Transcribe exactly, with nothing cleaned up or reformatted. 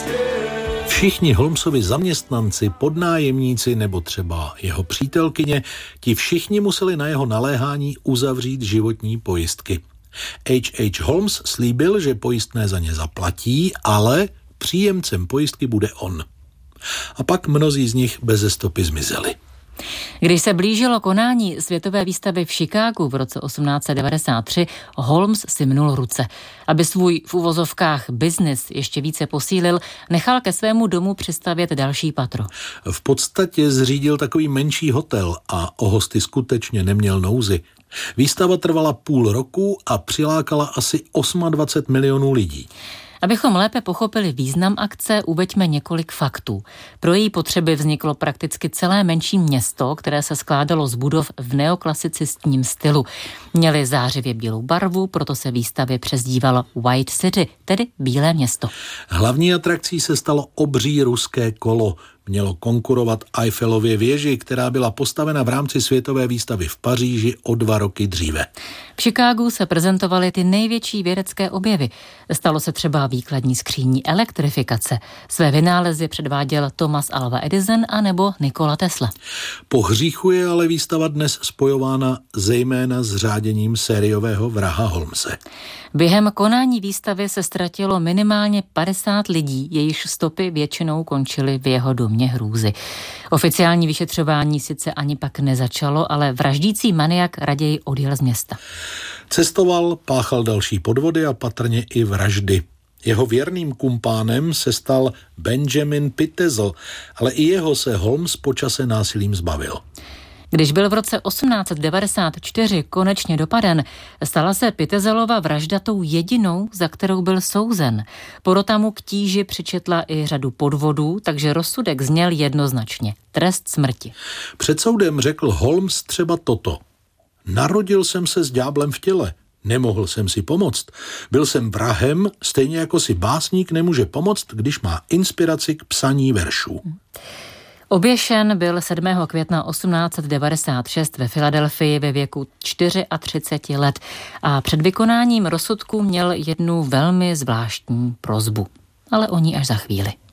Všichni Holmesovi zaměstnanci, podnájemníci nebo třeba jeho přítelkyně, ti všichni museli na jeho naléhání uzavřít životní pojistky. H H. Holmes slíbil, že pojistné za ně zaplatí, ale příjemcem pojistky bude on. A pak mnozí z nich beze stopy zmizeli. Když se blížilo konání světové výstavy v Chicagu v roce osmnáct set devadesát tři, Holmes si mnul ruce. Aby svůj v uvozovkách biznis ještě více posílil, nechal ke svému domu přistavět další patro. V podstatě zřídil takový menší hotel a o hosty skutečně neměl nouzi. Výstava trvala půl roku a přilákala asi dvacet osm milionů lidí. Abychom lépe pochopili význam akce, uveďme několik faktů. Pro její potřeby vzniklo prakticky celé menší město, které se skládalo z budov v neoklasicistním stylu. Měly zářivě bílou barvu, proto se výstavě přezdívalo White City, tedy Bílé město. Hlavní atrakcí se stalo obří ruské kolo. Mělo konkurovat Eiffelově věži, která byla postavena v rámci světové výstavy v Paříži o dva roky dříve. V Chicagu se prezentovaly ty největší vědecké objevy. Stalo se třeba výkladní skříní elektrifikace. Své vynálezy předváděl Thomas Alva Edison a nebo Nikola Tesla. Po hříchu je ale výstava dnes spojována zejména s řáděním sériového vraha Holmese. Během konání výstavy se ztratilo minimálně padesát lidí, jejichž stopy většinou končily v jeho domě hrůzy. Oficiální vyšetřování sice ani pak nezačalo, ale vraždící maniak raději odjel z města. Cestoval, páchal další podvody a patrně i vraždy. Jeho věrným kumpánem se stal Benjamin Pitezel, ale i jeho se Holmes po čase násilím zbavil. Když byl v roce osmnáct set devadesát čtyři konečně dopaden, stala se Pitezelova vražda tou jedinou, za kterou byl souzen. Porota mu k tíži přičetla i řadu podvodů, takže rozsudek zněl jednoznačně. Trest smrti. Před soudem řekl Holmes třeba toto. Narodil jsem se s ďáblem v těle. Nemohl jsem si pomoct. Byl jsem vrahem, stejně jako si básník nemůže pomoct, když má inspiraci k psaní veršů. Oběšen byl sedmého května osmnáct set devadesát šest ve Filadelfii ve věku třicet čtyři let a před vykonáním rozsudku měl jednu velmi zvláštní prosbu. Ale o ní až za chvíli.